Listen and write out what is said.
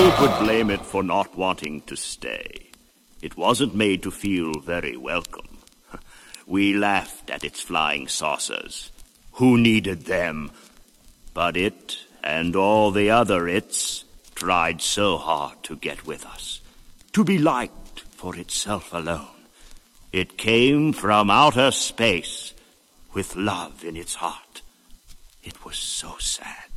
Who could blame it for not wanting to stay? It wasn't made to feel very welcome. We laughed at its flying saucers. Who needed them? But it, and all the other its, tried so hard to get with us, to be liked for itself alone. It came from outer space, with love in its heart. It was so sad.